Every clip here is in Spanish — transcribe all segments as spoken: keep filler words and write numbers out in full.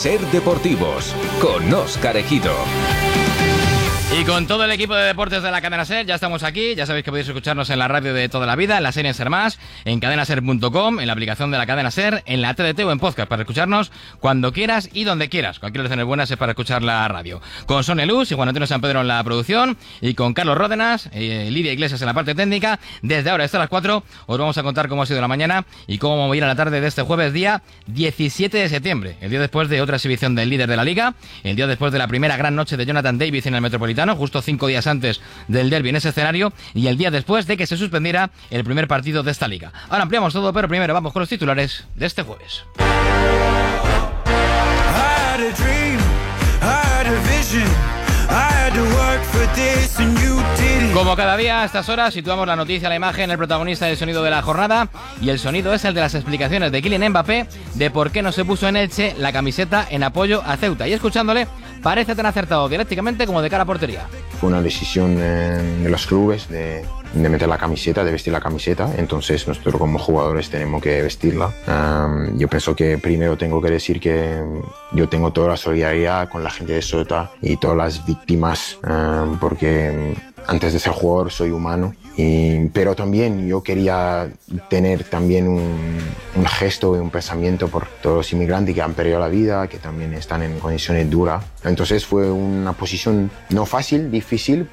Ser Deportivos, con Óscar Ejido. Y con todo el equipo de deportes de la Cadena Ser, ya estamos aquí. Ya sabéis que podéis escucharnos en la radio de toda la vida, en la serie Ser Más, en cadena ser punto com, en la aplicación de la Cadena Ser, en la T D T o en podcast, para escucharnos cuando quieras y donde quieras. Cualquier hora de buenas es para escuchar la radio. Con Sonia Luz y Juan Antonio San Pedro en la producción, y con Carlos Ródenas, eh, Lidia Iglesias en la parte técnica. Desde ahora hasta las cuatro os vamos a contar cómo ha sido la mañana y cómo va a ir a la tarde de este jueves, día diecisiete de septiembre, el día después de otra exhibición del líder de la Liga, el día después de la primera gran noche de Jonathan David en el Metropolitano, justo cinco días antes del derbi en ese escenario, y el día después de que se suspendiera el primer partido de esta liga. Ahora ampliamos todo, pero primero vamos con los titulares de este jueves. Como cada día a estas horas situamos la noticia, la imagen, el protagonista del sonido de la jornada, y el sonido es el de las explicaciones de Kylian Mbappé de por qué no se puso en Elche la camiseta en apoyo a Ceuta, y escuchándole parece tan acertado dialécticamente como de cara a portería. Fue una decisión eh, de los clubes de, de meter la camiseta, de vestir la camiseta, entonces nosotros como jugadores tenemos que vestirla. Um, yo pienso que primero tengo que decir que yo tengo toda la solidaridad con la gente de Ceuta y todas las víctimas, um, porque antes de ser jugador soy humano, y, pero también yo quería tener también un, un gesto y un pensamiento por todos los inmigrantes que han perdido la vida, que también están en condiciones duras. Entonces fue una posición no fácil, difícil.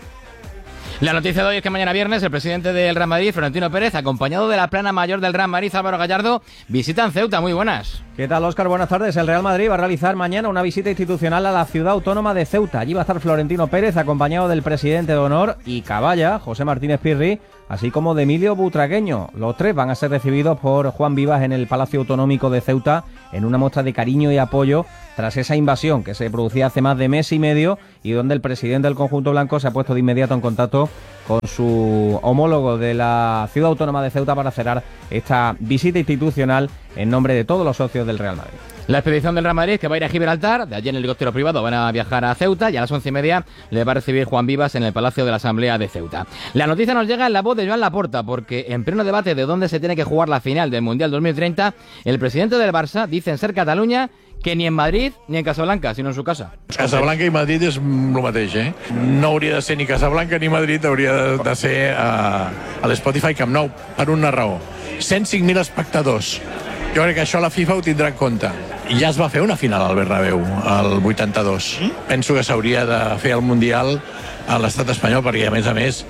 La noticia de hoy es que mañana viernes el presidente del Real Madrid, Florentino Pérez, acompañado de la plana mayor del Real Madrid, Álvaro Gallardo, visitan Ceuta. Muy buenas. ¿Qué tal, Óscar? Buenas tardes. El Real Madrid va a realizar mañana una visita institucional a la ciudad autónoma de Ceuta. Allí va a estar Florentino Pérez, acompañado del presidente de honor y caballa, José Martínez Pirri, así como de Emilio Butragueño. Los tres van a ser recibidos por Juan Vivas en el Palacio Autonómico de Ceuta en una muestra de cariño y apoyo tras esa invasión que se producía hace más de mes y medio, y donde el presidente del conjunto blanco se ha puesto de inmediato en contacto con su homólogo de la ciudad autónoma de Ceuta para cerrar esta visita institucional en nombre de todos los socios del Real Madrid. La expedición del Real Madrid, que va a ir a Gibraltar, de allí en el helicóptero privado van a viajar a Ceuta, y a las once y media le va a recibir Juan Vivas en el Palacio de la Asamblea de Ceuta. La noticia nos llega en la voz de Joan Laporta, porque en pleno debate de dónde se tiene que jugar la final del Mundial dos mil treinta, el presidente del Barça dice en Ser Catalunya que ni en Madrid ni en Casablanca, sino en su casa. Casablanca i Madrid és el mateix, eh? No hauria de ser ni Casablanca ni Madrid, hauria de, de ser a, a l'Spotify Camp Nou, per una raó. cent cinc mil espectadors. Jo crec que això la FIFA ho tindrà en compte. I ja es va fer una final al Bernabéu, al vuitanta-dos. Penso que s'hauria de fer el Mundial a l'estat espanyol, perquè a més a més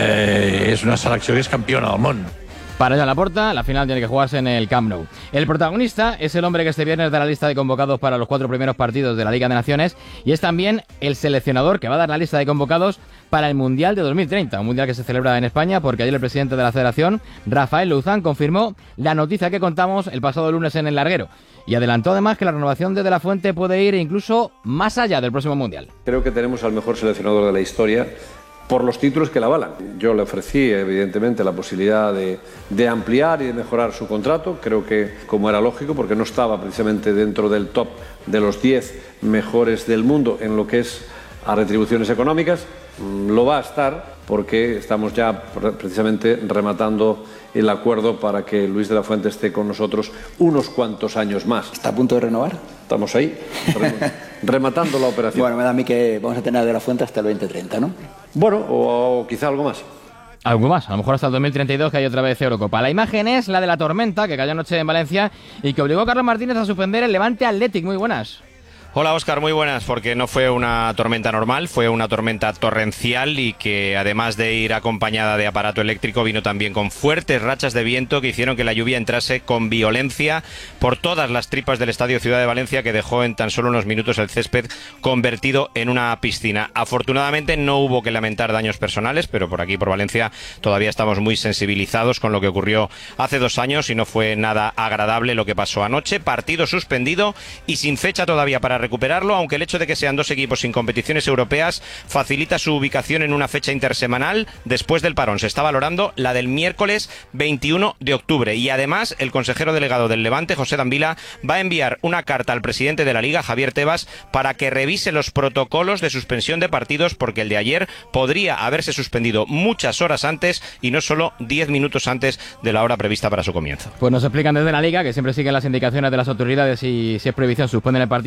eh, és una selecció que és campiona del món. Para Joan Laporta, la final tiene que jugarse en el Camp Nou. El protagonista es el hombre que este viernes da la lista de convocados para los cuatro primeros partidos de la Liga de Naciones, y es también el seleccionador que va a dar la lista de convocados para el Mundial de dos mil treinta, un Mundial que se celebra en España, porque ayer el presidente de la Federación, Rafael Luzán, confirmó la noticia que contamos el pasado lunes en El Larguero, y adelantó además que la renovación de De la Fuente puede ir incluso más allá del próximo Mundial. Creo que tenemos al mejor seleccionador de la historia, por los títulos que la avalan. Yo le ofrecí, evidentemente, la posibilidad de, de ampliar y de mejorar su contrato. Creo que, como era lógico, porque no estaba precisamente dentro del top de los diez mejores del mundo en lo que es a retribuciones económicas, lo va a estar porque estamos ya precisamente rematando el acuerdo para que Luis de la Fuente esté con nosotros unos cuantos años más. ¿Está a punto de renovar? Estamos ahí, rematando la operación. Bueno, me da a mí que vamos a tener de la Fuente hasta el veinte treinta, ¿no? Bueno, o, o quizá algo más. Algo más, a lo mejor hasta el dos mil treinta y dos, que hay otra vez Eurocopa. La imagen es la de la tormenta que cayó anoche en Valencia y que obligó a Carlos Martínez a suspender el Levante Athletic. Muy buenas. Hola Óscar, muy buenas, porque no fue una tormenta normal, fue una tormenta torrencial y que además de ir acompañada de aparato eléctrico vino también con fuertes rachas de viento que hicieron que la lluvia entrase con violencia por todas las tripas del Estadio Ciudad de Valencia, que dejó en tan solo unos minutos el césped convertido en una piscina. Afortunadamente no hubo que lamentar daños personales, pero por aquí, por Valencia, todavía estamos muy sensibilizados con lo que ocurrió hace dos años y no fue nada agradable lo que pasó anoche. Partido suspendido y sin fecha todavía para recuperarlo, aunque el hecho de que sean dos equipos sin competiciones europeas facilita su ubicación en una fecha intersemanal después del parón. Se está valorando la del miércoles veintiuno de octubre y además el consejero delegado del Levante, José Dambila, va a enviar una carta al presidente de la Liga, Javier Tebas, para que revise los protocolos de suspensión de partidos, porque el de ayer podría haberse suspendido muchas horas antes y no solo diez minutos antes de la hora prevista para su comienzo. Pues nos explican desde la Liga que siempre siguen las indicaciones de las autoridades y si es prohibición suspenden el partido como se le indica.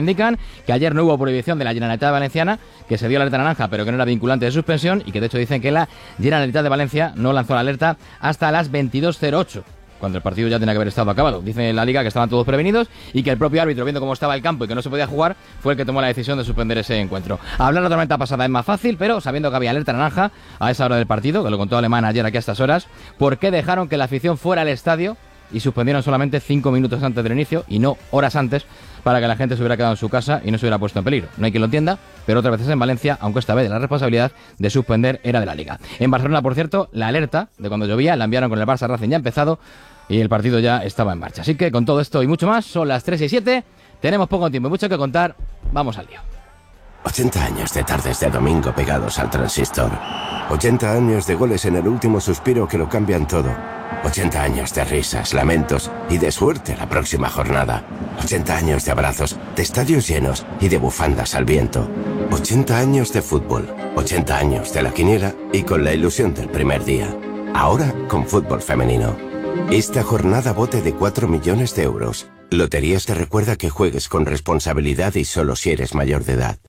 indican que ayer no hubo prohibición de la Generalitat Valenciana, que se dio la alerta naranja, pero que no era vinculante de suspensión, y que de hecho dicen que la Generalitat de Valencia no lanzó la alerta hasta las veintidós cero ocho. Cuando el partido ya tenía que haber estado acabado. Dice la Liga que estaban todos prevenidos y que el propio árbitro, viendo cómo estaba el campo y que no se podía jugar, fue el que tomó la decisión de suspender ese encuentro. Hablar la tormenta pasada es más fácil, pero sabiendo que había alerta naranja a esa hora del partido, que lo contó Alemán ayer aquí a estas horas, ¿por qué dejaron que la afición fuera al estadio y suspendieron solamente cinco minutos antes del inicio y no horas antes, para que la gente se hubiera quedado en su casa y no se hubiera puesto en peligro? No hay quien lo entienda, pero otras veces en Valencia, aunque esta vez la responsabilidad de suspender era de la Liga. En Barcelona, por cierto, la alerta de cuando llovía la enviaron con el Barça Racing ya empezado y el partido ya estaba en marcha. Así que con todo esto y mucho más, son las tres y siete, tenemos poco tiempo y mucho que contar, vamos al lío. ochenta años de tardes de domingo pegados al transistor. ochenta años de goles en el último suspiro que lo cambian todo. ochenta años de risas, lamentos y de suerte la próxima jornada. ochenta años de abrazos, de estadios llenos y de bufandas al viento. ochenta años de fútbol. ochenta años de la quiniela y con la ilusión del primer día. Ahora con fútbol femenino. Esta jornada bote de cuatro millones de euros. Loterías te recuerda que juegues con responsabilidad y solo si eres mayor de edad.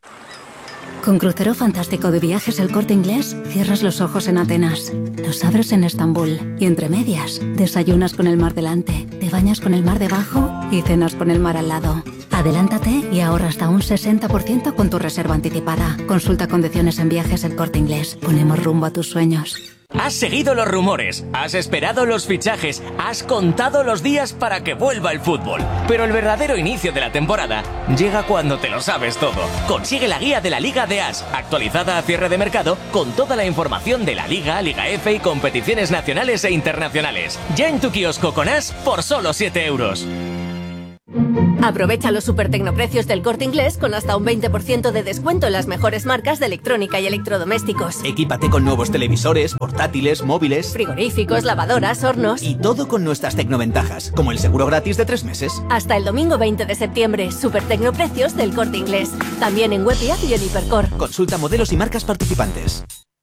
Con crucero fantástico de Viajes El Corte Inglés, cierras los ojos en Atenas, los abres en Estambul y entre medias, desayunas con el mar delante, te bañas con el mar debajo y cenas con el mar al lado. Adelántate y ahorra hasta un sesenta por ciento con tu reserva anticipada. Consulta condiciones en Viajes El Corte Inglés. Ponemos rumbo a tus sueños. Has seguido los rumores, has esperado los fichajes, has contado los días para que vuelva el fútbol. Pero el verdadero inicio de la temporada llega cuando te lo sabes todo. Consigue la guía de la Liga de As, actualizada a cierre de mercado, con toda la información de la Liga, Liga F y competiciones nacionales e internacionales. Ya en tu kiosco con As por solo siete euros. Aprovecha los super tecnoprecios del Corte Inglés con hasta un veinte por ciento de descuento en las mejores marcas de electrónica y electrodomésticos. Equípate con nuevos televisores, portátiles, móviles, frigoríficos, lavadoras, hornos. Y todo con nuestras tecnoventajas, como el seguro gratis de tres meses. Hasta el domingo veinte de septiembre, super tecnoprecios del Corte Inglés. También en web y app y en Hipercor. Consulta modelos y marcas participantes.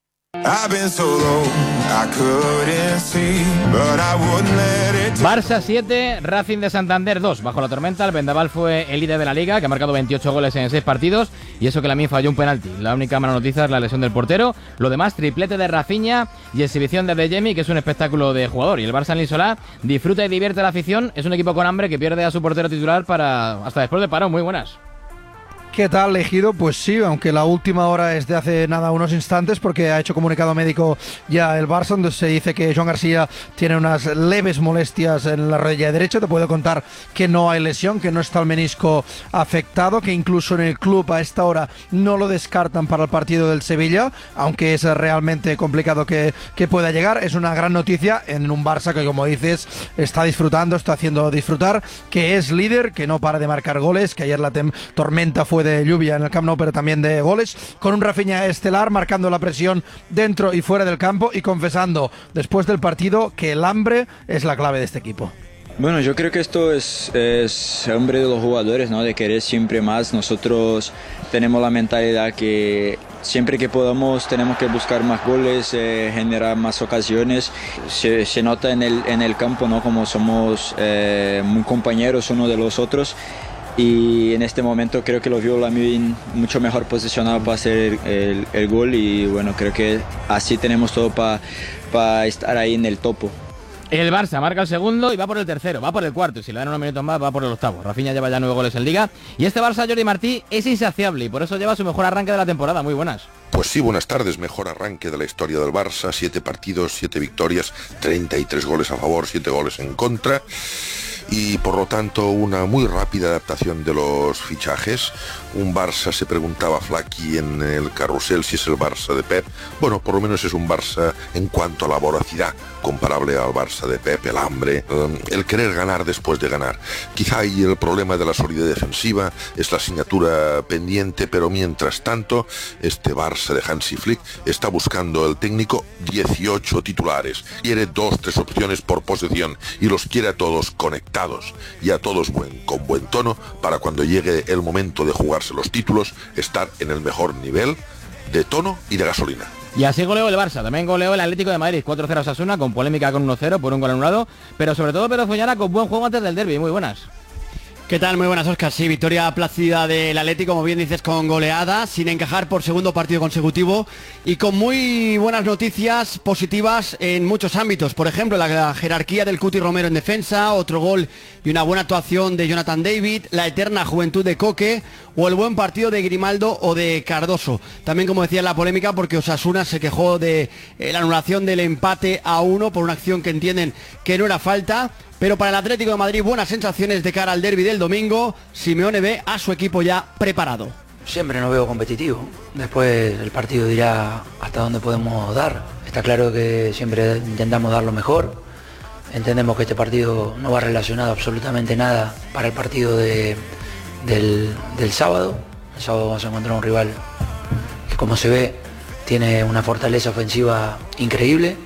Barça siete, Racing de Santander dos. Bajo la tormenta, el Vendaval fue el líder de la Liga, que ha marcado veintiocho goles en seis partidos, y eso que Lamine falló un penalti. La única mala noticia es la lesión del portero. Lo demás, triplete de Rafinha y exhibición de Adeyemi, que es un espectáculo de jugador. Y el Barça en Lisolá disfruta y divierte a la afición. Es un equipo con hambre que pierde a su portero titular para hasta después del parón. Muy buenas. ¿Qué tal, Ejido? Pues sí, aunque la última hora es de hace nada unos instantes, porque ha hecho comunicado médico ya el Barça, donde se dice que Joan García tiene unas leves molestias en la rodilla derecha. Te puedo contar que no hay lesión, que no está el menisco afectado, que incluso en el club a esta hora no lo descartan para el partido del Sevilla, aunque es realmente complicado que, que pueda llegar. Es una gran noticia en un Barça que, como dices, está disfrutando, está haciendo disfrutar, que es líder, que no para de marcar goles, que ayer la tem- tormenta fue de lluvia en el Camp Nou, pero también de goles, con un Rafinha estelar marcando la presión dentro y fuera del campo y confesando después del partido que el hambre es la clave de este equipo. Bueno, yo creo que esto es, es hambre de los jugadores, ¿no? De querer siempre más. Nosotros tenemos la mentalidad que siempre que podamos tenemos que buscar más goles, eh, generar más ocasiones. Se, se nota en el, en el campo, ¿no? Como somos eh, muy compañeros uno de los otros. Y en este momento creo que lo vio Lamine mucho mejor posicionado para hacer el, el gol, y bueno, creo que así tenemos todo para pa estar ahí en el topo. El Barça marca el segundo y va por el tercero, va por el cuarto, y si le dan unos minutos más va por el octavo. Rafinha lleva ya nueve goles en Liga, y este Barça, Jordi Martí, es insaciable y por eso lleva su mejor arranque de la temporada. Muy buenas. Pues sí, buenas tardes. Mejor arranque de la historia del Barça, siete partidos, siete victorias, treinta y tres goles a favor, siete goles en contra. Y por lo tanto una muy rápida adaptación de los fichajes. Un Barça, se preguntaba Flaky en el carrusel si es el Barça de Pep. Bueno, por lo menos es un Barça en cuanto a la voracidad, comparable al Barça de Pep, el hambre, el querer ganar después de ganar. Quizá ahí el problema de la solidez defensiva es la asignatura pendiente, pero mientras tanto este Barça de Hansi Flick está buscando el técnico dieciocho titulares. Quiere dos, tres opciones por posesión y los quiere a todos conectados y a todos buen, con buen tono, para cuando llegue el momento de jugarse los títulos estar en el mejor nivel de tono y de gasolina. Y así goleó el Barça, también goleó el Atlético de Madrid, cuatro cero a Osasuna, con polémica con uno cero por un gol anulado, pero sobre todo Pedro Foñana con buen juego antes del derbi. Muy buenas. ¿Qué tal? Muy buenas, Óscar. Sí, victoria plácida del Atleti, como bien dices, con goleada, sin encajar por segundo partido consecutivo y con muy buenas noticias positivas en muchos ámbitos. Por ejemplo, la jerarquía del Cuti Romero en defensa, otro gol y una buena actuación de Jonathan David, la eterna juventud de Coque o el buen partido de Grimaldo o de Cardoso. También, como decía, la polémica porque Osasuna se quejó de eh, la anulación del empate a uno por una acción que entienden que no era falta. Pero para el Atlético de Madrid, buenas sensaciones de cara al derbi del domingo. Simeone ve a su equipo ya preparado. Siempre nos veo competitivo. Después el partido dirá hasta dónde podemos dar. Está claro que siempre intentamos dar lo mejor. Entendemos que este partido no va relacionado absolutamente nada para el partido de, del, del sábado. El sábado vamos a encontrar un rival que, como se ve, tiene una fortaleza ofensiva increíble.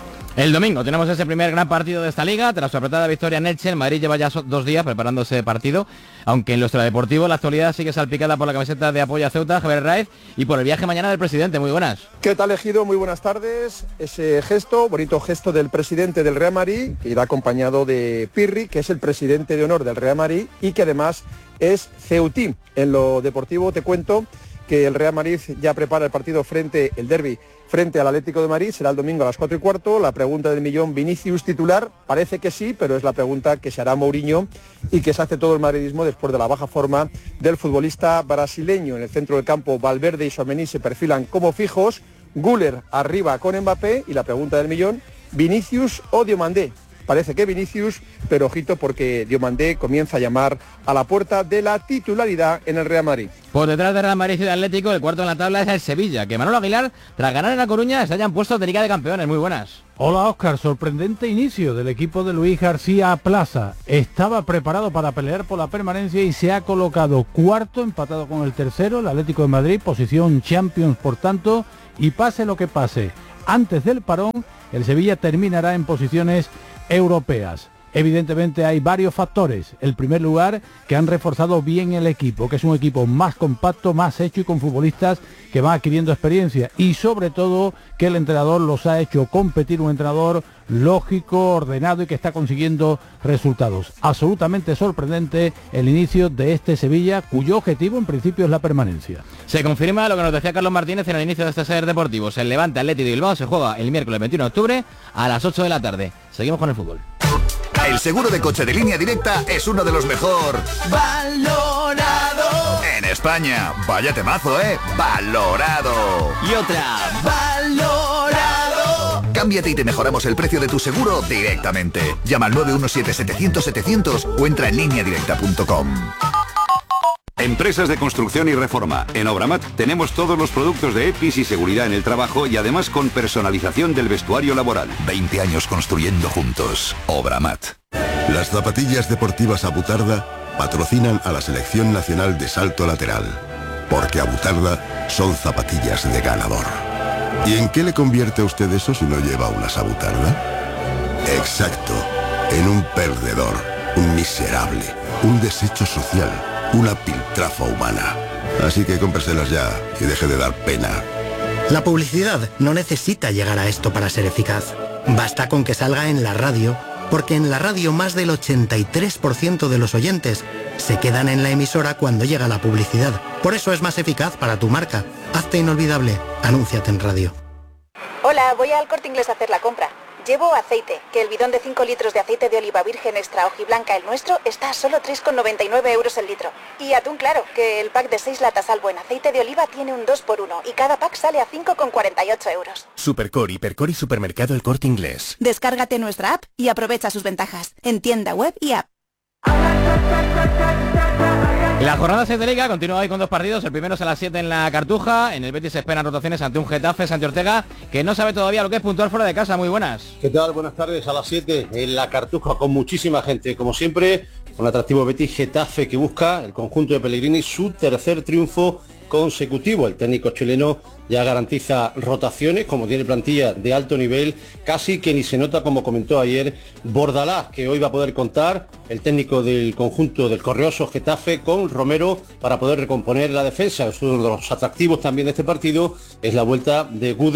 El domingo tenemos ese primer gran partido de esta liga. Tras su apretada victoria en Elche, el Madrid lleva ya dos días preparando ese partido, aunque en lo extradeportivo la actualidad sigue salpicada por la camiseta de apoyo a Ceuta, Javier Raiz, y por el viaje mañana del presidente. Muy buenas. ¿Qué tal, Ejido? Muy buenas tardes. Ese gesto, bonito gesto del presidente del Real Madrid, que irá acompañado de Pirri, que es el presidente de honor del Real Madrid y que además es ceutí. En lo deportivo te cuento que el Real Madrid ya prepara el partido frente, el derbi, frente al Atlético de Madrid, será el domingo a las cuatro y cuarto. La pregunta del millón, ¿Vinicius titular? Parece que sí, pero es la pregunta que se hará Mourinho y que se hace todo el madridismo después de la baja forma del futbolista brasileño. En el centro del campo, Valverde y Tchouaméni se perfilan como fijos, Güler arriba con Mbappé y la pregunta del millón, ¿Vinicius o Diomandé? Parece que Vinicius, pero ojito porque Diomandé comienza a llamar a la puerta de la titularidad en el Real Madrid. Por detrás de Real Madrid y Atlético, el cuarto en la tabla es el Sevilla, que Manolo Aguilar, tras ganar en La Coruña, se hayan puesto de Liga de Campeones. Muy buenas. Hola, Óscar. Sorprendente inicio del equipo de Luis García Plaza. Estaba preparado para pelear por la permanencia y se ha colocado cuarto, empatado con el tercero, el Atlético de Madrid, posición Champions por tanto, y pase lo que pase, antes del parón, el Sevilla terminará en posiciones europeas. Evidentemente hay varios factores. El primer lugar, que han reforzado bien el equipo, que es un equipo más compacto, más hecho y con futbolistas que van adquiriendo experiencia, y sobre todo que el entrenador los ha hecho competir, un entrenador lógico, ordenado y que está consiguiendo resultados. Absolutamente sorprendente el inicio de este Sevilla, cuyo objetivo en principio es la permanencia. Se confirma lo que nos decía Carlos Martínez en el inicio de este Ser Deportivos. El Levante Atlético de Bilbao se juega el miércoles veintiuno de octubre a las ocho de la tarde. Seguimos con el fútbol. El seguro de coche de Línea Directa es uno de los mejor valorado en España. Vaya temazo, ¿eh? Valorado. Y otra, valorado. Cámbiate y te mejoramos el precio de tu seguro directamente. Llama al nueve uno siete, setecientos, setecientos o entra en línea directa punto com. Empresas de construcción y reforma. En Obramat tenemos todos los productos de E P I S y seguridad en el trabajo y además con personalización del vestuario laboral. veinte años construyendo juntos. Obramat. Las zapatillas deportivas Abutarda patrocinan a la Selección Nacional de Salto Lateral. Porque Abutarda son zapatillas de ganador. ¿Y en qué le convierte a usted eso si no lleva unas Abutarda? Exacto. En un perdedor, un miserable, un desecho social, una piltrafa humana. Así que cómpreselas ya y deje de dar pena. La publicidad no necesita llegar a esto para ser eficaz. Basta con que salga en la radio, porque en la radio más del ochenta y tres por ciento de los oyentes se quedan en la emisora cuando llega la publicidad. Por eso es más eficaz para tu marca. Hazte inolvidable. Anúnciate en radio. Hola, voy al Corte Inglés a hacer la compra. Llevo aceite, que el bidón de cinco litros de aceite de oliva virgen extra hojiblanca, el nuestro, está a solo tres con noventa y nueve euros el litro. Y atún claro, que el pack de seis latas al buen aceite de oliva tiene un dos por uno y cada pack sale a cinco con cuarenta y ocho euros. Supercor, Hipercor y Supermercado El Corte Inglés. Descárgate nuestra app y aprovecha sus ventajas en tienda web y app. La jornada seis de Liga continúa hoy con dos partidos. El primero es a las siete en la Cartuja. En el Betis se esperan rotaciones ante un Getafe, Santi Ortega, que no sabe todavía lo que es puntuar fuera de casa. Muy buenas. ¿Qué tal? Buenas tardes. A las siete en la Cartuja con muchísima gente. Como siempre, con el atractivo Betis Getafe, que busca el conjunto de Pellegrini su tercer triunfo consecutivo. El técnico chileno ya garantiza rotaciones, como tiene plantilla de alto nivel, casi que ni se nota, como comentó ayer Bordalás, que hoy va a poder contar el técnico del conjunto del Correoso Getafe con Romero para poder recomponer la defensa. Es uno de los atractivos también de este partido, es la vuelta de Gudel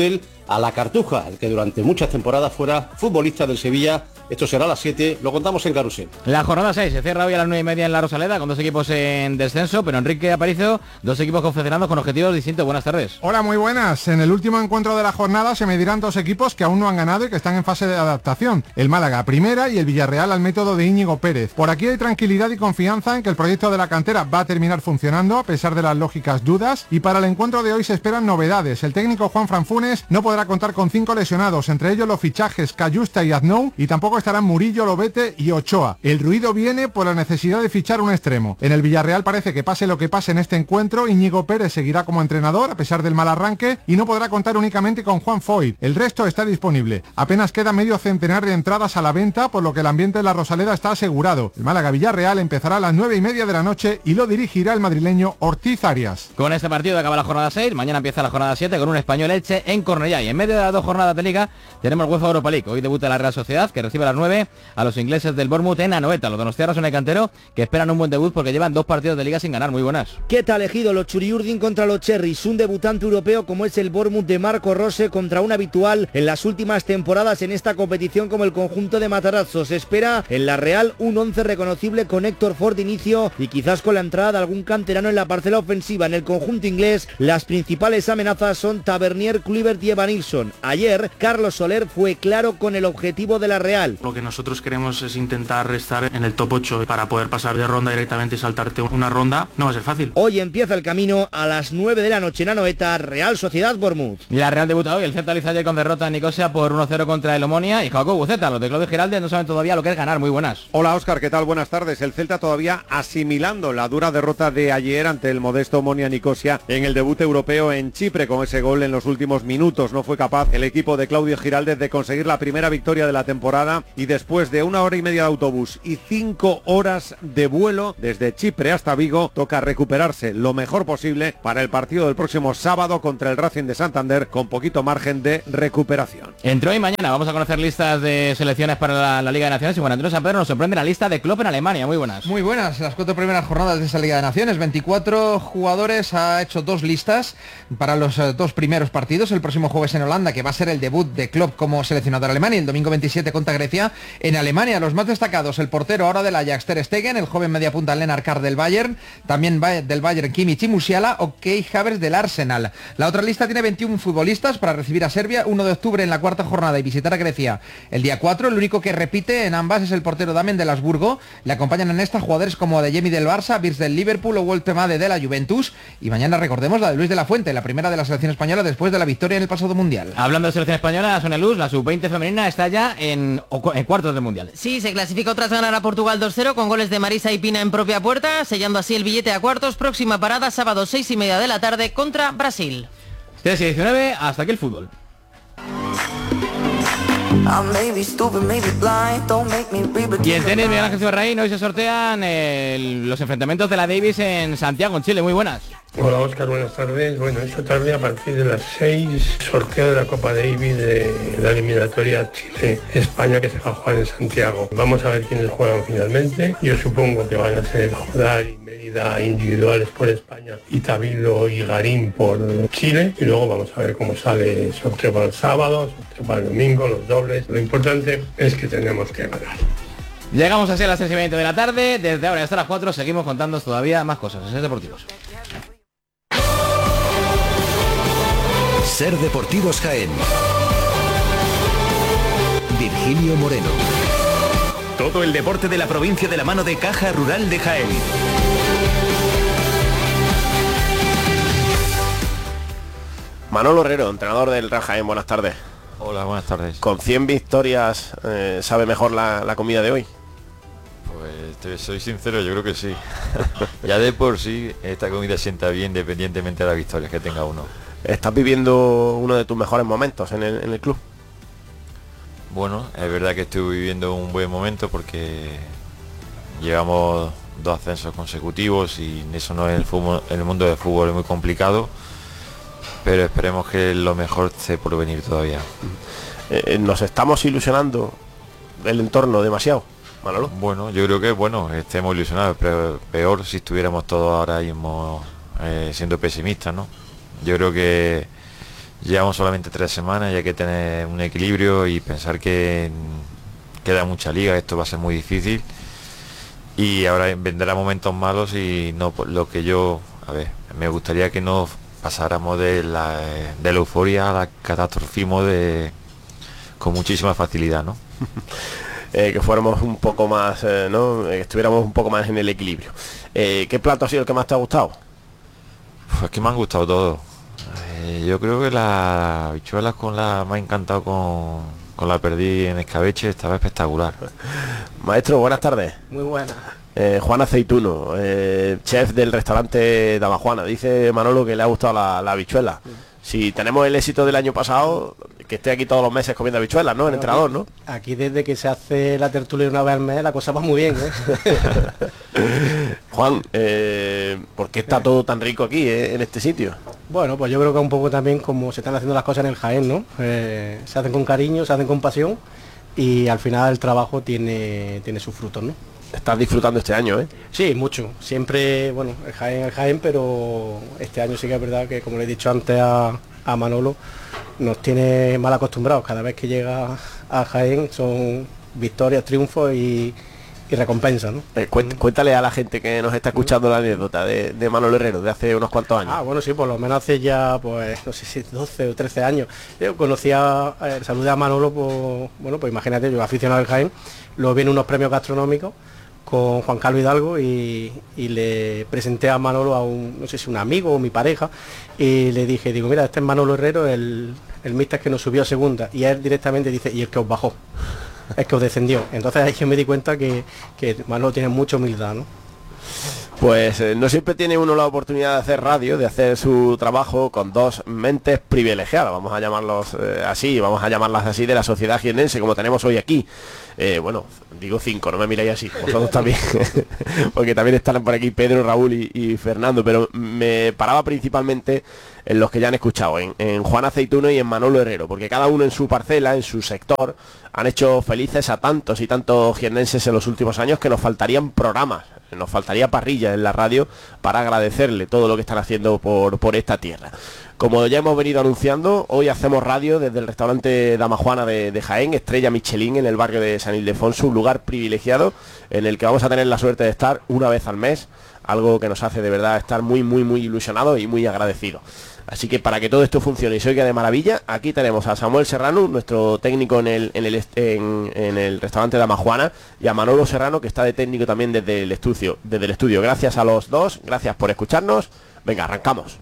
a la Cartuja, el que durante muchas temporadas fuera futbolista del Sevilla. Esto será a las siete, lo contamos en Carrusel. La jornada seis se cierra hoy a las nueve y media en la Rosaleda, con dos equipos en descenso, pero Enrique Aparicio, dos equipos confederados con objetivos distintos. Buenas tardes. Hola, muy buenas. En el último encuentro de la jornada se medirán dos equipos que aún no han ganado y que están en fase de adaptación. El Málaga a primera y el Villarreal al método de Íñigo Pérez. Por aquí hay tranquilidad y confianza en que el proyecto de la cantera va a terminar funcionando a pesar de las lógicas dudas, y para el encuentro de hoy se esperan novedades. El técnico Juan Franfunes no podrá contar con cinco lesionados, entre ellos los fichajes Cayusta y Aznou, y tampoco estarán Murillo, Lobete y Ochoa. El ruido viene por la necesidad de fichar un extremo. En el Villarreal parece que pase lo que pase en este encuentro, Íñigo Pérez seguirá como entrenador a pesar del mal arranque y no podrá contar únicamente con Juan Foyt. El resto está disponible. Apenas queda medio centenar de entradas a la venta, por lo que el ambiente de la Rosaleda está asegurado. El Málaga Villarreal empezará a las nueve y media de la noche y lo dirigirá el madrileño Ortiz Arias. Con este partido acaba la jornada seis, mañana empieza la jornada siete con un Español Elche en Cornellá, y en medio de las dos jornadas de Liga tenemos UEFA Europa League. Hoy debuta la Real Sociedad, que recibe a las nueve a los ingleses del Bournemouth en Anoeta. Los donostiarras son el cantero, que esperan un buen debut porque llevan dos partidos de Liga sin ganar. Muy buenas. ¿Qué tal elegido los Churiurdin contra los Cherries? Un debutante europeo como es el Bournemouth de Marco Rose contra un habitual en las últimas temporadas en esta competición como el conjunto de Matarazzo. Se espera en la Real un once reconocible con Héctor Ford de inicio y quizás con la entrada de algún canterano en la parcela ofensiva. En el conjunto inglés las principales amenazas son Tavernier, Kluivert y Evanilson. Ayer Carlos Soler fue claro con el objetivo de la Real. Lo que nosotros queremos es intentar estar en el top ocho para poder pasar de ronda directamente y saltarte una ronda. No va a ser fácil. Hoy empieza el camino a las nueve de la noche en Anoeta, Real Sociedad Bournemouth. La Real debuta hoy, el Celta Liza ayer con derrota en Nicosia por uno cero contra el Omonia, y Jacobo Buceta, los de Claudio Giraldes no saben todavía lo que es ganar. Muy buenas. Hola Óscar, ¿qué tal? Buenas tardes. El Celta todavía asimilando la dura derrota de ayer ante el modesto Omonia Nicosia en el debut europeo en Chipre. Con ese gol en los últimos minutos no fue capaz el equipo de Claudio Giraldes de conseguir la primera victoria de la temporada, y después de una hora y media de autobús y cinco horas de vuelo desde Chipre hasta Vigo, toca recuperarse lo mejor posible para el partido del próximo sábado contra el Racing de Santander, con poquito margen de recuperación. Entre hoy y mañana vamos a conocer listas de selecciones para la, la Liga de Naciones, y Juan Antonio San Pedro nos sorprende la lista de Klopp en Alemania. Muy buenas. Muy buenas, las cuatro primeras jornadas de esa Liga de Naciones, veinticuatro jugadores, ha hecho dos listas para los uh, dos primeros partidos. El próximo jueves en Holanda, que va a ser el debut de Klopp como seleccionador alemán, y el domingo veintisiete contra Grecia en Alemania. Los más destacados, el portero ahora del Ajax Ter Stegen, el joven mediapunta Lennart Carr del Bayern, también del Bayern Kimmich y Musiala, o Kai Havertz del Arsenal. La otra lista tiene veintiún futbolistas para recibir a Serbia uno de octubre en la cuarta jornada y visitar a Grecia el día cuatro. El único que repite en ambas es el portero Damen del Habsburgo. Le acompañan en esta jugadores como Adeyemi del Barça, Wirtz del Liverpool o Woltemade de la Juventus. Y mañana recordemos la de Luis de la Fuente, la primera de la selección española después de la victoria en el pasado mundial. Hablando de selección española, Sonia Luz, la sub veinte femenina está ya en, en cuartos del mundial. Sí, se clasificó tras ganar a Portugal dos cero con goles de Marisa y Pina en propia puerta, sellando así el billete a cuartos. Próxima parada sábado seis y media de la tarde contra Brasil. tres y diecinueve, hasta aquí el fútbol. Y en tenis, Miguel Ángel Cibarraín, hoy se sortean eh, los enfrentamientos de la Davis en Santiago, en Chile. Muy buenas. Hola Óscar, buenas tardes. Bueno, esta tarde a partir de las seis, sorteo de la Copa Davis de la eliminatoria Chile-España, que se va a jugar en Santiago. Vamos a ver quiénes juegan finalmente. Yo supongo que van a ser Jodar y Mérida individuales por España, y Tabilo y Garín por Chile. Y luego vamos a ver cómo sale el sorteo para el sábado, sorteo para el domingo, los dobles. Lo importante es que tenemos que ganar. Llegamos así a las tres y veinte de la tarde. Desde ahora hasta las cuatro seguimos contando todavía más cosas en Ser Deportivos. Ser Deportivos Jaén. Virgilio Moreno. Todo el deporte de la provincia de la mano de Caja Rural de Jaén. Manolo Herrero, entrenador del Real Jaén, buenas tardes. Hola, buenas tardes. ¿Con cien victorias eh, sabe mejor la, la comida de hoy? Pues te soy sincero, yo creo que sí. Ya de por sí esta comida sienta bien independientemente de las victorias que tenga uno. ¿Estás viviendo uno de tus mejores momentos en el, en el club? Bueno, es verdad que estoy viviendo un buen momento porque llevamos dos ascensos consecutivos y eso no es el fútbol, el mundo del fútbol es muy complicado, pero esperemos que lo mejor esté por venir todavía. Eh, ¿Nos estamos ilusionando del entorno demasiado, Manolo? Bueno, yo creo que bueno, estemos ilusionados, pero peor si estuviéramos todos ahora mismo eh, siendo pesimistas, ¿no? Yo creo que llevamos solamente tres semanas y hay que tener un equilibrio y pensar que queda mucha liga, esto va a ser muy difícil y ahora vendrá momentos malos y no lo que yo, a ver, me gustaría que no pasáramos de la, de la euforia a la catastrofismo de con muchísima facilidad, ¿no? eh, que fuéramos un poco más, eh, ¿no? Que estuviéramos un poco más en el equilibrio. Eh, ¿Qué plato ha sido el que más te ha gustado? Pues que me han gustado todos. Eh, yo creo que las habichuelas con la me ha encantado con, con la perdí en escabeche, estaba espectacular. Maestro, buenas tardes. Muy buenas. Eh, Juan Aceituno, eh, chef del restaurante Dama Juana. Dice Manolo que le ha gustado la, la habichuela. Sí. Si tenemos el éxito del año pasado, que esté aquí todos los meses comiendo habichuelas, ¿no? El entrenador, ¿no? Aquí desde que se hace la tertulia una vez al mes, la cosa va muy bien, ¿eh? Juan, eh, ¿por qué está todo tan rico aquí, eh, en este sitio? Bueno, pues yo creo que un poco también como se están haciendo las cosas en el Jaén, ¿no? Eh, se hacen con cariño, se hacen con pasión y al final el trabajo tiene, tiene sus frutos, ¿no? Estás disfrutando este año, ¿eh? Sí, mucho. Siempre, bueno, el Jaén, el Jaén, pero este año sí que es verdad que, como le he dicho antes a, a Manolo, nos tiene mal acostumbrados. Cada vez que llega a Jaén son victorias, triunfos y, y recompensas, ¿no? Eh, cuént, cuéntale a la gente que nos está escuchando la anécdota de, de Manolo Herrero de hace unos cuantos años. Ah, bueno, sí, por lo menos hace ya, pues, no sé si doce o trece años. Yo conocía, eh, saludé a Manolo, por, bueno, pues imagínate, yo aficionado al Jaén, luego vienen unos premios gastronómicos con Juan Carlos Hidalgo y, y le presenté a Manolo a un, no sé si un amigo o mi pareja, y le dije, digo, mira, este es Manolo Herrero, el, el míster que nos subió a segunda, y él directamente dice, y el que os bajó, es que os descendió. Entonces ahí yo me di cuenta que, que Manolo tiene mucha humildad, ¿no? Pues eh, no siempre tiene uno la oportunidad de hacer radio, de hacer su trabajo con dos mentes privilegiadas, vamos a llamarlos eh, así, vamos a llamarlas así, de la sociedad jiennense, como tenemos hoy aquí. Eh, bueno, digo cinco, no me miráis así, vosotros también, porque también están por aquí Pedro, Raúl y, y Fernando, pero me paraba principalmente en los que ya han escuchado, en, en Juan Aceituno y en Manolo Herrero, porque cada uno en su parcela, en su sector, han hecho felices a tantos y tantos jiennenses en los últimos años que nos faltarían programas, nos faltaría parrilla en la radio para agradecerle todo lo que están haciendo por, por esta tierra. Como ya hemos venido anunciando, hoy hacemos radio desde el restaurante Dama Juana de, de Jaén, Estrella Michelin, en el barrio de San Ildefonso, un lugar privilegiado en el que vamos a tener la suerte de estar una vez al mes, algo que nos hace de verdad estar muy, muy, muy ilusionados y muy agradecidos. Así que para que todo esto funcione y se oiga de maravilla, aquí tenemos a Samuel Serrano, nuestro técnico en el, en el, en, en el restaurante Dama Juana, y a Manolo Serrano, que está de técnico también desde el estudio, desde el estudio. Gracias a los dos, gracias por escucharnos. Venga, arrancamos.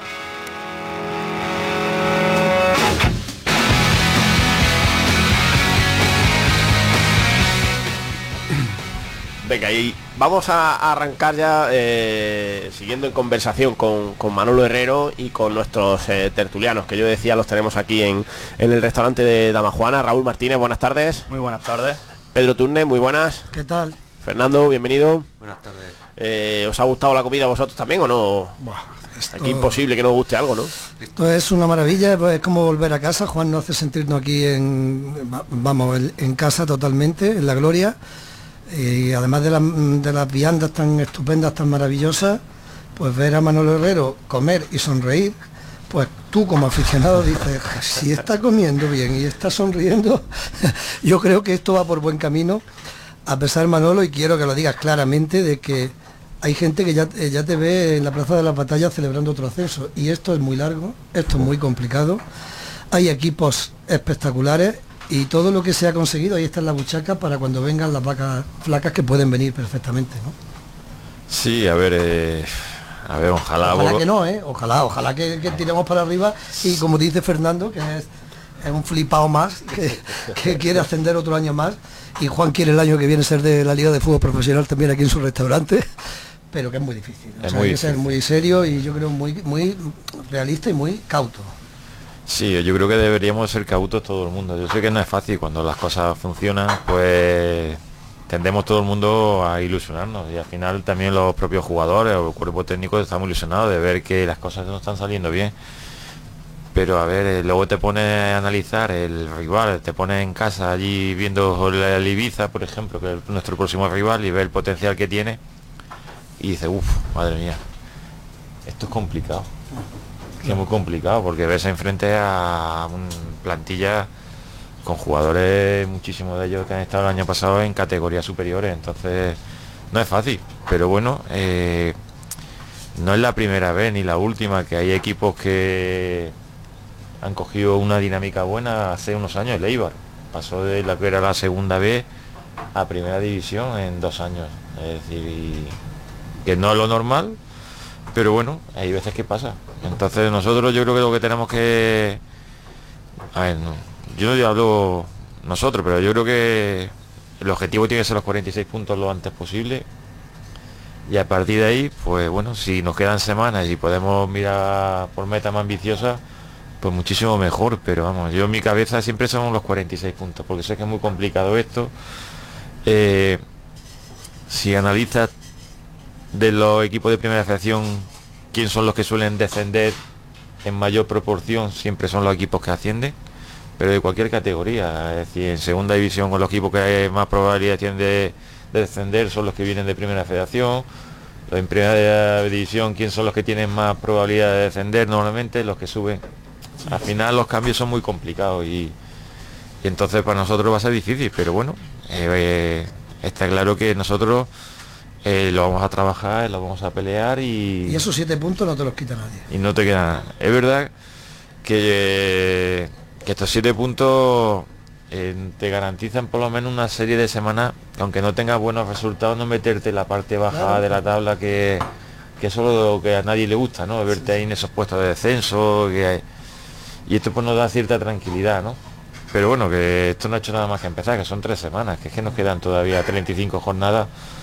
Venga, y vamos a arrancar ya eh, siguiendo en conversación con, con Manolo Herrero y con nuestros eh, tertulianos, que yo decía los tenemos aquí en, en el restaurante de Dama Juana. Raúl Martínez, buenas tardes. Muy buenas tardes. Pedro Turne, muy buenas. ¿Qué tal? Fernando, bienvenido. Buenas tardes. Eh, ¿Os ha gustado la comida a vosotros también o no? Buah, esto... Aquí imposible que no os guste algo, ¿no? Esto es una maravilla, pues es como volver a casa. Juan nos hace sentirnos aquí en, vamos, en casa totalmente, en la gloria. Y además de, la, de las viandas tan estupendas, tan maravillosas, pues ver a Manolo Herrero comer y sonreír, pues tú como aficionado dices, si está comiendo bien y está sonriendo, yo creo que esto va por buen camino, a pesar, Manolo, y quiero que lo digas claramente, de que hay gente que ya, ya te ve en la Plaza de las Batallas celebrando otro ascenso, y esto es muy largo, esto es muy complicado, hay equipos espectaculares, y todo lo que se ha conseguido ahí está en la buchaca para cuando vengan las vacas flacas, que pueden venir perfectamente, ¿no? Sí, a ver, eh, a ver, ojalá... Ojalá que no, ¿eh? Ojalá, ojalá que, que tiremos para arriba y como dice Fernando, que es, es un flipado más, que, que quiere ascender otro año más, y Juan quiere el año que viene ser de la Liga de Fútbol Profesional también aquí en su restaurante, pero que es muy difícil. O es sea, muy hay que difícil. ser muy serio y yo creo muy, muy realista y muy cauto. Sí, yo creo que deberíamos ser cautos todo el mundo. Yo sé que no es fácil, cuando las cosas funcionan, pues tendemos todo el mundo a ilusionarnos, y al final también los propios jugadores o el cuerpo técnico estamos ilusionados de ver que las cosas no están saliendo bien. Pero a ver, eh, luego te pones a analizar el rival, te pones en casa allí viendo el Ibiza, por ejemplo, que es nuestro próximo rival, y ver el potencial que tiene, y dices, uff, madre mía, esto es complicado. que es muy complicado, porque ves enfrente a una plantilla con jugadores, muchísimos de ellos que han estado el año pasado en categorías superiores, entonces no es fácil, pero bueno, eh, no es la primera vez ni la última que hay equipos que han cogido una dinámica buena. Hace unos años el Eibar pasó de la que era la segunda vez a primera división en dos años, es decir, y que no es lo normal, pero bueno, hay veces que pasa. Entonces nosotros yo creo que lo que tenemos que, a ver, no, yo no hablo nosotros, pero yo creo que el objetivo tiene que ser los cuarenta y seis puntos lo antes posible, y a partir de ahí, pues bueno, si nos quedan semanas y podemos mirar por meta más ambiciosa, pues muchísimo mejor, pero vamos, yo en mi cabeza siempre son los cuarenta y seis puntos, porque sé que es muy complicado esto. Eh, si analizas de los equipos de primera federación quién son los que suelen descender en mayor proporción, siempre son los equipos que ascienden, pero de cualquier categoría, es decir, en segunda división con los equipos que más probabilidad tienen de, de descender son los que vienen de primera federación. En primera división, quién son los que tienen más probabilidad de descender, normalmente los que suben. Al final los cambios son muy complicados y, y entonces para nosotros va a ser difícil, pero bueno, eh, eh, está claro que nosotros eh, lo vamos a trabajar, lo vamos a pelear y... Y esos siete puntos no te los quita nadie. Y no te queda nada. Es verdad que, eh, que estos siete puntos eh, te garantizan por lo menos una serie de semanas, aunque no tengas buenos resultados, no meterte en la parte baja claro. de la tabla, que, que eso es lo que a nadie le gusta, ¿no? Verte ahí en esos puestos de descenso, que hay... y esto pues nos da cierta tranquilidad, ¿no? Pero bueno, que esto no ha hecho nada más que empezar, que son tres semanas, que es que nos quedan todavía treinta y cinco jornadas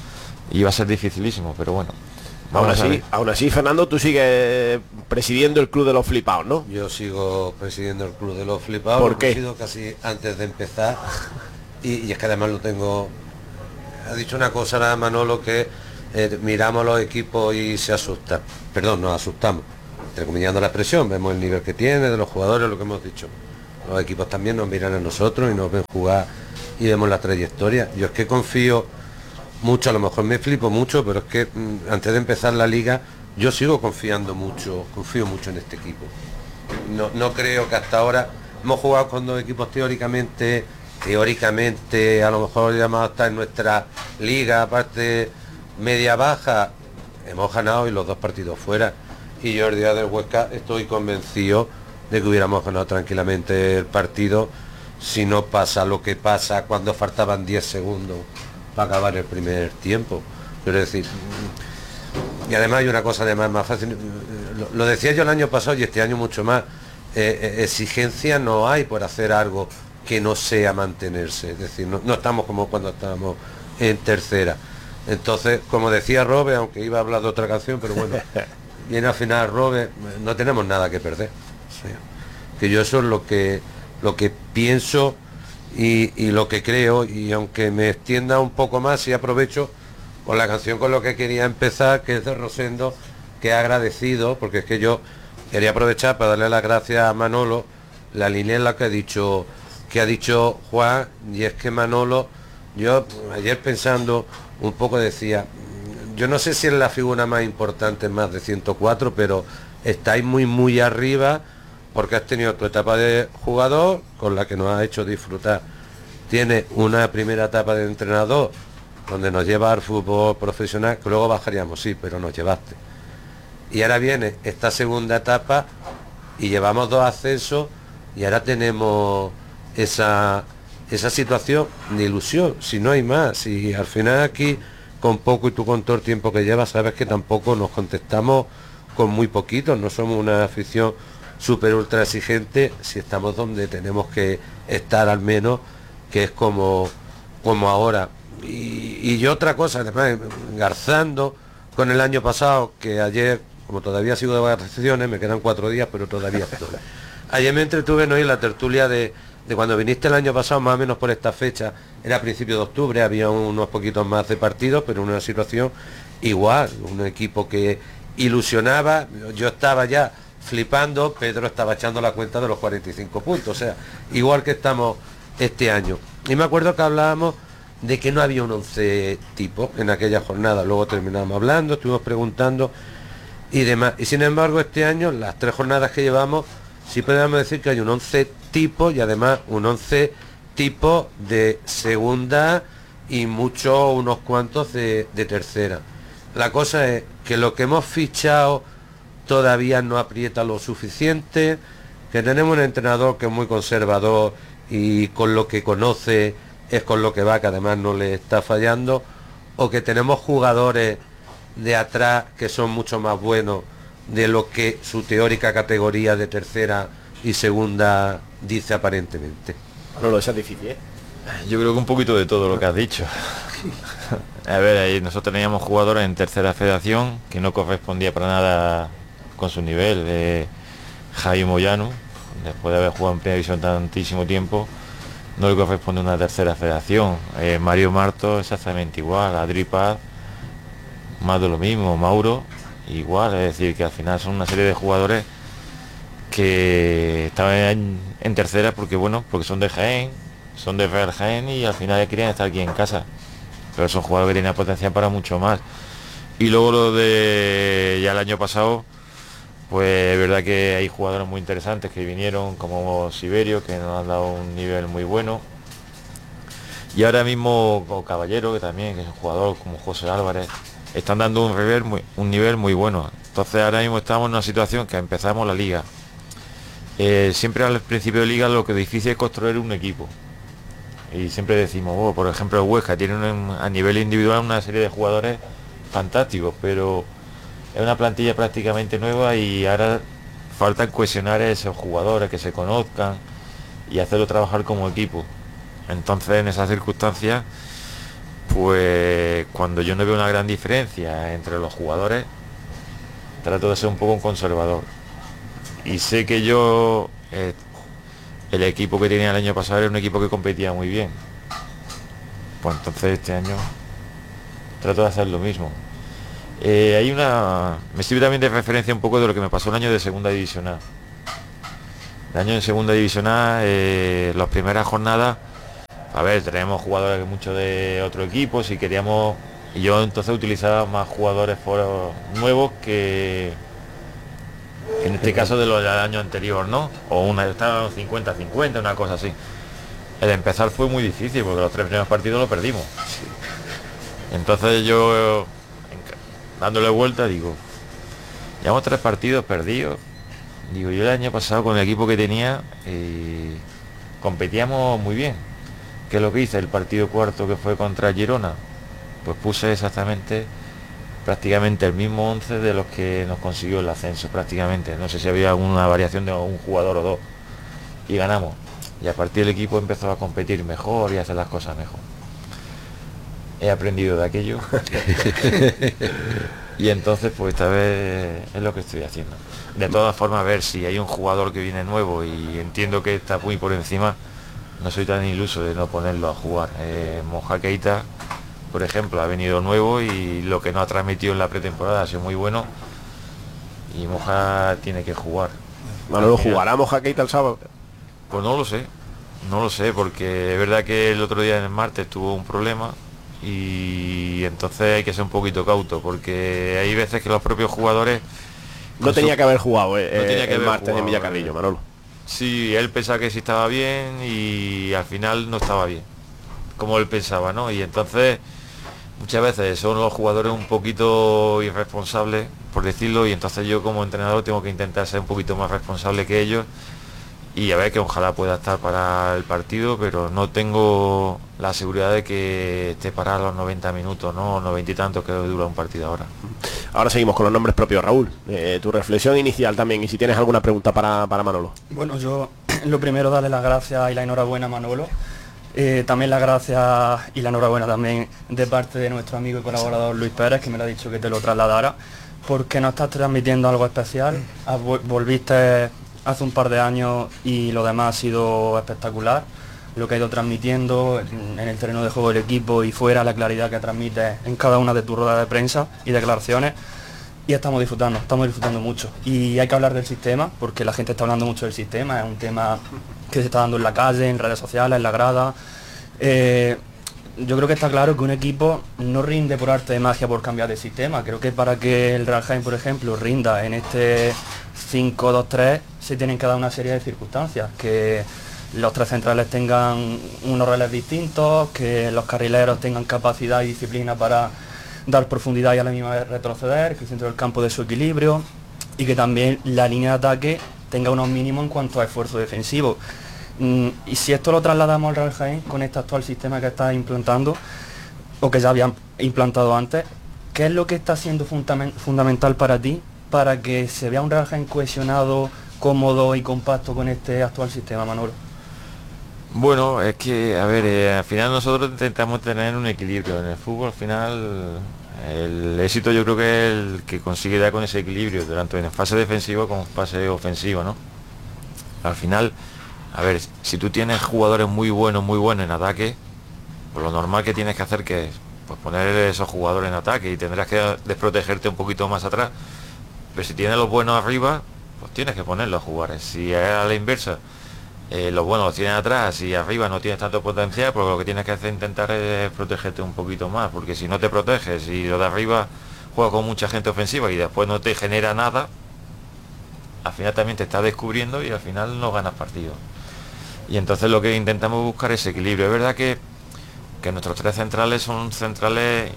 y va a ser dificilísimo, pero bueno. Aún así, aún así, Fernando, tú sigues presidiendo el club de los flipados, ¿no? Yo sigo presidiendo el club de los flipados. ¿Por qué? He sido casi antes de empezar y, y es que además lo tengo... Ha dicho una cosa nada, Manolo, que eh, miramos los equipos y se asustan. Perdón, nos asustamos. Entrecomillando la expresión, vemos el nivel que tiene de los jugadores, lo que hemos dicho. Los equipos también nos miran a nosotros y nos ven jugar y vemos la trayectoria. Yo es que confío mucho, a lo mejor me flipo mucho, pero es que mmm, antes de empezar la liga yo sigo confiando mucho, confío mucho en este equipo. No, no creo que hasta ahora hemos jugado con dos equipos teóricamente, teóricamente a lo mejor llamados hasta en nuestra liga, aparte media baja, hemos ganado y los dos partidos fuera. Y yo el día del Huesca estoy convencido de que hubiéramos ganado tranquilamente el partido si no pasa lo que pasa cuando faltaban diez segundos para acabar el primer tiempo. Quiero decir, y además hay una cosa además más fácil, lo, lo decía yo el año pasado y este año mucho más, eh, exigencia no hay por hacer algo que no sea mantenerse, es decir, no, no estamos como cuando estábamos en tercera. Entonces, como decía Robert, aunque iba a hablar de otra canción, pero bueno, viene al final Robert, no tenemos nada que perder. Sí. Que yo eso es lo que lo que pienso y, y lo que creo, y aunque me extienda un poco más y aprovecho con la canción con lo que quería empezar, que es de Rosendo, que he agradecido, porque es que yo quería aprovechar para darle las gracias a Manolo, la línea en la que ha dicho que ha dicho Juan, y es que Manolo, yo ayer pensando un poco decía, yo no sé si es la figura más importante en más de ciento cuatro, pero estáis muy muy arriba, porque has tenido tu etapa de jugador con la que nos has hecho disfrutar. Tienes una primera etapa de entrenador donde nos lleva al fútbol profesional, que luego bajaríamos, sí, pero nos llevaste. Y ahora viene esta segunda etapa y llevamos dos ascensos y ahora tenemos esa, esa situación de ilusión, si no hay más. Si al final aquí, con poco y tú con todo el tiempo que llevas, sabes que tampoco nos contestamos con muy poquito, no somos una afición súper ultra exigente si estamos donde tenemos que estar al menos, que es como, como ahora. Y, y yo otra cosa, además, engarzando con el año pasado, que ayer, como todavía sigo de vacaciones, me quedan cuatro días, pero todavía estoy. Ayer me entretuve no en la tertulia de, de cuando viniste el año pasado, más o menos por esta fecha, era a principios de octubre, había unos poquitos más de partidos, pero una situación igual, un equipo que ilusionaba, yo estaba ya flipando, Pedro estaba echando la cuenta de los cuarenta y cinco puntos, o sea, igual que estamos este año. Y me acuerdo que hablábamos de que no había un once tipo en aquella jornada, luego terminamos hablando, estuvimos preguntando, y demás. Y sin embargo este año, las tres jornadas que llevamos, sí podemos decir que hay un once tipo y además un once tipo de segunda y muchos, unos cuantos de, de tercera. La cosa es que lo que hemos fichado todavía no aprieta lo suficiente, que tenemos un entrenador que es muy conservador y con lo que conoce es con lo que va, que además no le está fallando, o que tenemos jugadores de atrás que son mucho más buenos de lo que su teórica categoría de tercera y segunda dice aparentemente. No lo es difícil, ¿eh? Yo creo que un poquito de todo lo que has dicho. A ver, ahí nosotros teníamos jugadores en tercera federación que no correspondía para nada con su nivel. Eh, Jaime Moyano, después de haber jugado en primera división tantísimo tiempo, no le corresponde una tercera federación. Eh, Mario Marto exactamente igual, Adri Paz, más de lo mismo, Mauro igual, es decir, que al final son una serie de jugadores que estaban en, en tercera porque bueno, porque son de Jaén, son de Real Jaén y al final querían estar aquí en casa, pero son jugadores que tienen potencial para mucho más. Y luego lo de ya el año pasado, pues es verdad que hay jugadores muy interesantes que vinieron, como Siberio, que nos han dado un nivel muy bueno, y ahora mismo Caballero, que también que es un jugador como José Álvarez, están dando un nivel muy, un nivel muy bueno. Entonces ahora mismo estamos en una situación que empezamos la liga. Eh, siempre al principio de liga lo que es difícil es construir un equipo. Y siempre decimos, oh, por ejemplo el Huesca tiene un, a nivel individual una serie de jugadores fantásticos, pero es una plantilla prácticamente nueva y ahora falta cohesionar a esos jugadores, que se conozcan y hacerlo trabajar como equipo. Entonces en esas circunstancias, pues cuando yo no veo una gran diferencia entre los jugadores, trato de ser un poco un conservador. Y sé que yo, eh, el equipo que tenía el año pasado era un equipo que competía muy bien. Pues entonces este año trato de hacer lo mismo. Eh, hay una... Me sirve también de referencia un poco de lo que me pasó el año de segunda división A. El año de segunda división A, eh, las primeras jornadas, a ver, tenemos jugadores muchos de otro equipo, si queríamos, y yo entonces utilizaba más jugadores foros nuevos que en este caso de los del año anterior, ¿no? O una, estaban cincuenta cincuenta, una cosa así. El empezar fue muy difícil porque los tres primeros partidos los perdimos. Entonces yo, dándole vuelta, digo, llevamos tres partidos perdidos. Digo, yo el año pasado con el equipo que tenía eh, competíamos muy bien. ¿Qué es lo que hice? El partido cuarto que fue contra Girona, pues puse exactamente prácticamente el mismo once de los que nos consiguió el ascenso prácticamente. No sé si había una variación de un jugador o dos. Y ganamos. Y a partir del equipo empezó a competir mejor y a hacer las cosas mejor. He aprendido de aquello. Y entonces pues esta vez es lo que estoy haciendo. De todas formas, a ver si hay un jugador que viene nuevo y entiendo que está muy por encima, no soy tan iluso de no ponerlo a jugar. Eh, Moja Keita, por ejemplo, ha venido nuevo y lo que no ha transmitido en la pretemporada ha sido muy bueno y Moja tiene que jugar. Manolo, ¿jugará Moja Keita el sábado? Pues no lo sé, no lo sé, porque es verdad que el otro día en el martes tuvo un problema y entonces hay que ser un poquito cauto, porque hay veces que los propios jugadores... No tenía su... que haber jugado eh, no tenía que el haber martes jugado, en Villacarrillo, Manolo. Sí, él pensaba que sí estaba bien y al final no estaba bien, como él pensaba, ¿no? Y entonces muchas veces son los jugadores un poquito irresponsables, por decirlo, y entonces yo como entrenador tengo que intentar ser un poquito más responsable que ellos y a ver, que ojalá pueda estar para el partido, pero no tengo la seguridad de que esté para los noventa minutos, ¿no? noventa y tantos que dura un partido ahora. Ahora seguimos con los nombres propios, Raúl. Eh, tu reflexión inicial también, y si tienes alguna pregunta para, para Manolo. Bueno, yo lo primero darle las gracias y la enhorabuena a Manolo. Eh, también las gracias y la enhorabuena también de parte de nuestro amigo y colaborador Luis Pérez, que me lo ha dicho que te lo trasladara, porque nos estás transmitiendo algo especial. Volviste hace un par de años y lo demás ha sido espectacular. Lo que ha ido transmitiendo en el terreno de juego del equipo y fuera, la claridad que transmite en cada una de tus ruedas de prensa y declaraciones. Y estamos disfrutando, estamos disfrutando mucho. Y hay que hablar del sistema, porque la gente está hablando mucho del sistema, es un tema que se está dando en la calle, en redes sociales, en la grada. Eh, yo creo que está claro que un equipo no rinde por arte de magia por cambiar de sistema. Creo que para que el Real Jaén, por ejemplo, rinda en este cinco dos tres, se tienen que dar una serie de circunstancias, que los tres centrales tengan unos roles distintos, que los carrileros tengan capacidad y disciplina para dar profundidad y a la misma vez retroceder, que el centro del campo de su equilibrio, y que también la línea de ataque tenga unos mínimos en cuanto a esfuerzo defensivo. Mm, y si esto lo trasladamos al Real Jaén con este actual sistema que está implantando, o que ya habían implantado antes, ¿qué es lo que está siendo fundamen- fundamental para ti para que se vea un Real Jaén cohesionado, cómodo y compacto con este actual sistema, Manolo? Bueno, es que, a ver, eh, al final nosotros intentamos tener un equilibrio. En el fútbol, al final, el éxito yo creo que es el que consigue dar con ese equilibrio, tanto en fase defensiva como en fase ofensiva, ¿no? Al final, a ver, si tú tienes jugadores muy buenos, muy buenos en ataque, pues lo normal que tienes que hacer que es pues poner esos jugadores en ataque y tendrás que desprotegerte un poquito más atrás. Pero si tienes los buenos arriba, pues tienes que ponerlos a jugar. Si es a la inversa, Eh, los buenos los tienes atrás y arriba no tienes tanto potencial, pues lo que tienes que hacer es intentar es protegerte un poquito más, porque si no te proteges y lo de arriba juega con mucha gente ofensiva y después no te genera nada, al final también te estás descubriendo y al final no ganas partido. Y entonces lo que intentamos buscar es equilibrio. Es verdad que, que nuestros tres centrales son centrales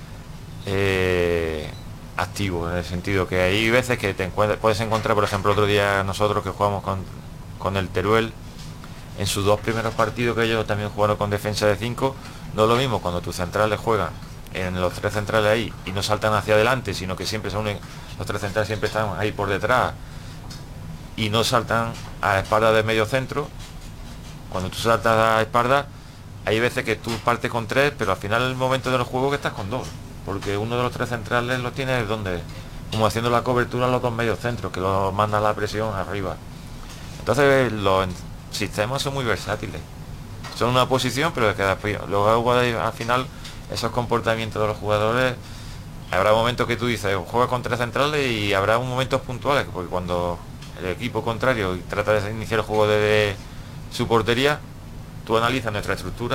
eh, activos, en el sentido que hay veces que te encuentras, puedes encontrar, por ejemplo, otro día nosotros que jugamos con, con el Teruel, en sus dos primeros partidos que ellos también jugaron con defensa de cinco, no es lo mismo cuando tus centrales juegan en los tres centrales ahí y no saltan hacia adelante, sino que siempre son los tres centrales siempre están ahí por detrás y no saltan a espalda de medio centro. Cuando tú saltas a espalda, hay veces que tú partes con tres, pero al final el momento del juego que estás con dos, porque uno de los tres centrales lo tienes donde, como haciendo la cobertura a los dos medios centros, que lo manda la presión arriba. Entonces los sistemas son muy versátiles, son una posición, pero de cada luego al final esos comportamientos de los jugadores, habrá momentos que tú dices juega con tres centrales y habrá momentos puntuales, porque cuando el equipo contrario trata de iniciar el juego desde su portería, tú analizas nuestra estructura